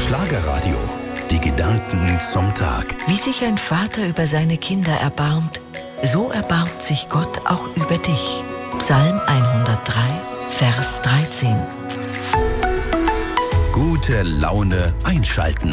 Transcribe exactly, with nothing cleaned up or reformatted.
Schlagerradio. Die Gedanken zum Tag. Wie sich ein Vater über seine Kinder erbarmt, so erbarmt sich Gott auch über dich. Psalm hundertdrei, Vers dreizehn. Gute Laune einschalten.